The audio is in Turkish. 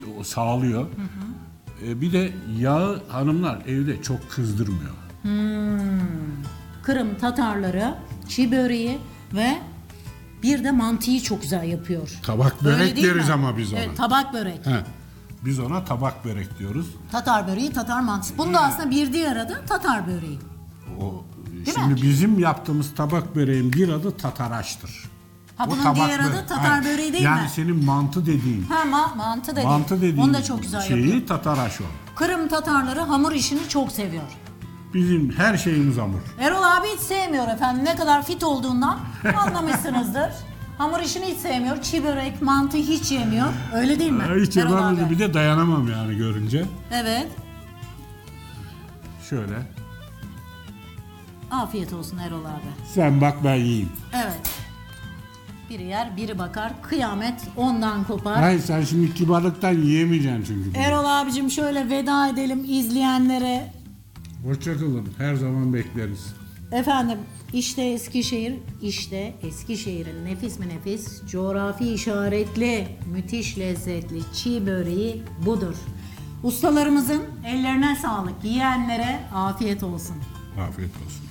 o sağlıyor. Bir de yağı hanımlar evde çok kızdırmıyor. Kırım Tatarları çiğ böreği ve bir de mantıyı çok güzel yapıyor. Tabak Öyle börek değil deriz mi? ama biz ona. Evet, tabak börek. He. Biz ona tabak börek diyoruz. Tatar böreği, Tatar mantısı. Bunun da aslında bir diğer adı Tatar böreği. O Değil şimdi mi? bizim yaptığımız tabak böreğin bir adı tataraştır. Ha, O bunun tabak diğer adı Tatar Hayır. böreği değil yani mi? senin mantı dediğin. Ha mantı dediğin. Mantı dediğin Onu da çok güzel şeyi yapıyor. tataraş o. Kırım Tatarları hamur işini çok seviyor. Bizim her şeyimiz hamur. Erol abi hiç sevmiyor efendim. Ne kadar fit olduğundan anlamışsınızdır. Hamur işini hiç sevmiyor. Çiğ börek, mantı hiç yemiyor. Öyle değil mi? Hiç Erol yemem abi? bir de dayanamam yani görünce. Evet. Şöyle. Afiyet olsun Erol abi. Sen bak ben yiyeyim. Evet. Biri yer, biri bakar. Kıyamet ondan kopar. Hayır sen şimdi kibarlıktan yiyemeyeceksin çünkü. bunu. Erol abicim şöyle veda edelim izleyenlere. Hoşçakalın. Her zaman bekleriz. Efendim işte Eskişehir, işte Eskişehir'in nefis mi nefis, coğrafi işaretli, müthiş lezzetli çiğ böreği budur. Ustalarımızın ellerine sağlık, yiyenlere afiyet olsun. Afiyet olsun.